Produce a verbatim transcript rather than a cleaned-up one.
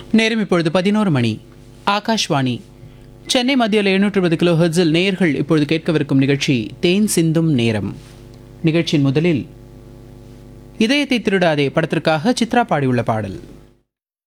நேரம் இப்பொழுது பதினோரு மணி. ஆகாஷ்வாணி சென்னை மத்தியில் எழுநூற்று இருபது கிலோ ஹெர்ட்ஸில் நேயர்கள் இப்பொழுது கேட்கவிருக்கும் நிகழ்ச்சி தேன் சிந்தும் நேரம். நிகழ்ச்சியின் முதலில் இதயத்தை திருடாதே படத்திற்காக சித்ரா பாடியுள்ள பாடல்.